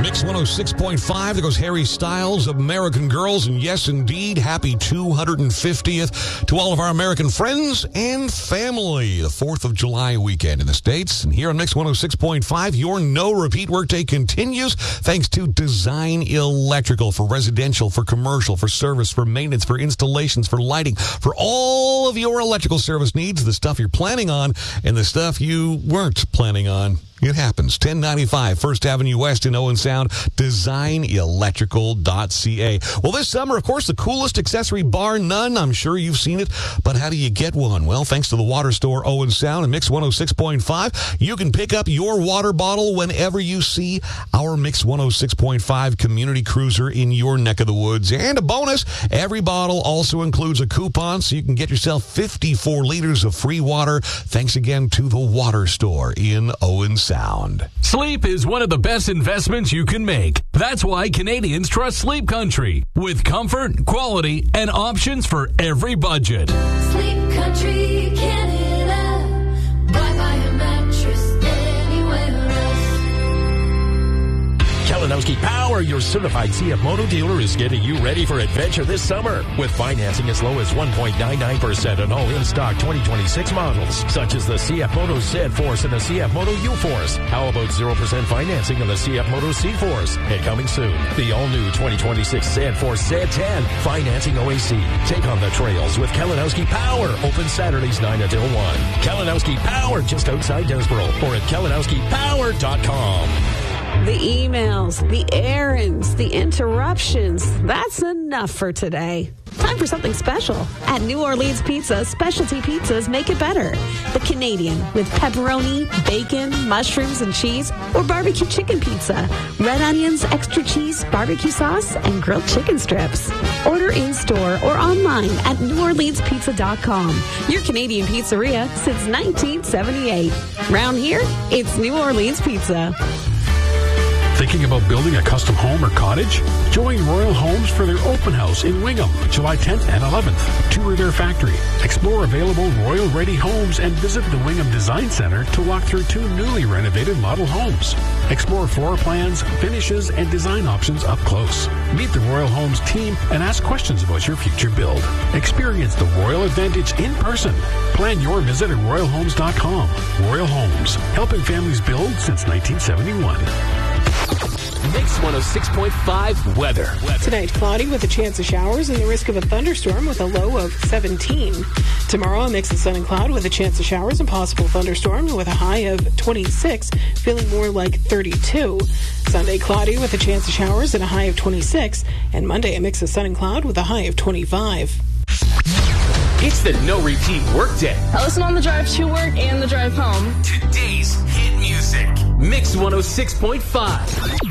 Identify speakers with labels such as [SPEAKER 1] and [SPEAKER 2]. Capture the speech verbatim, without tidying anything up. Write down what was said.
[SPEAKER 1] Mix one oh six point five. There goes Harry Styles, American Girls. And yes, indeed, happy two hundred fiftieth to all of our American friends and family. The fourth of July weekend in the States. And here on Mix one oh six point five, your no-repeat workday continues thanks to Design Electrical for residential, for commercial, for service, for maintenance, for installations, for lighting, for all of your electrical service needs, the stuff you're planning on and the stuff you weren't planning on. It happens. ten ninety-five First Avenue West in Owen Sound, design electrical dot c a. Well, this summer, of course, the coolest accessory bar none. I'm sure you've seen it, but how do you get one? Well, thanks to the Water Store Owen Sound and Mix one oh six point five, you can pick up your water bottle whenever you see our Mix one oh six point five community cruiser in your neck of the woods. And a bonus, every bottle also includes a coupon, so you can get yourself fifty-four liters of free water. Thanks again to the Water Store in Owen Sound. Sound.
[SPEAKER 2] Sleep is one of the best investments you can make. That's why Canadians trust Sleep Country, with comfort, quality, and options for every budget.
[SPEAKER 3] Sleep Country, Canada. Why buy a mattress anywhere else?
[SPEAKER 4] Kalinowski Power, your certified C F Moto dealer, is getting you ready for adventure this summer with financing as low as one point nine nine percent on all in-stock twenty twenty-six models, such as the C F Moto Z-Force and the C F Moto U-Force. How about zero percent financing on the C F Moto C-Force? And coming soon, the all-new twenty twenty-six Z-Force Z ten, financing O A C. Take on the trails with Kalinowski Power, open Saturdays nine until one. Kalinowski Power, just outside Desboro, or at kalinowski power dot com.
[SPEAKER 5] The emails, the errands, the interruptions. That's enough for today. Time for something special. At New Orleans Pizza, specialty pizzas make it better. The Canadian with pepperoni, bacon, mushrooms, and cheese, or barbecue chicken pizza, red onions, extra cheese, barbecue sauce, and grilled chicken strips. Order in-store or online at new orleans pizza dot com. Your Canadian pizzeria since nineteen seventy-eight. Round here, it's New Orleans Pizza.
[SPEAKER 6] Thinking about building a custom home or cottage? Join Royal Homes for their open house in Wingham, July tenth and eleventh. Tour their factory, explore available Royal Ready homes, and visit the Wingham Design Center to walk through two newly renovated model homes. Explore floor plans, finishes, and design options up close. Meet the Royal Homes team and ask questions about your future build. Experience the Royal Advantage in person. Plan your visit at royal homes dot com. Royal Homes, helping families build since nineteen seventy-one.
[SPEAKER 2] Mix one oh six point five weather.
[SPEAKER 7] Tonight, cloudy with a chance of showers and the risk of a thunderstorm with a low of seventeen. Tomorrow, a mix of sun and cloud with a chance of showers and possible thunderstorms with a high of twenty-six, feeling more like thirty-two. Sunday, cloudy with a chance of showers and a high of twenty-six. And Monday, a mix of sun and cloud with a high of twenty-five.
[SPEAKER 2] It's the No Repeat Workday.
[SPEAKER 8] I listen on the drive to work and the drive home.
[SPEAKER 2] Today's hit music. Mix one oh six point five.